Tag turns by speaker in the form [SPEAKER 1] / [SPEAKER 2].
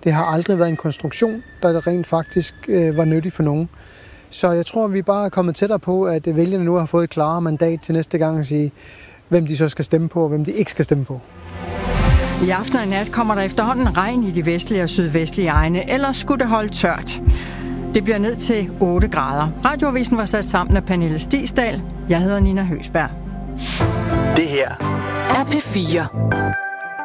[SPEAKER 1] Det har aldrig været en konstruktion, der rent faktisk var nyttig for nogen. Så jeg tror, vi bare er kommet tættere på, at vælgerne nu har fået et klarere mandat til næste gang at sige, hvem de så skal stemme på, og hvem de ikke skal stemme på.
[SPEAKER 2] I aften og i nat kommer der efterhånden regn i de vestlige og sydvestlige egne, ellers skulle det holde tørt. Det bliver ned til 8 grader. Radioavisen var sat sammen af Pernille Stigsdal. Jeg hedder Nina Høgsberg.
[SPEAKER 3] Det her er P4.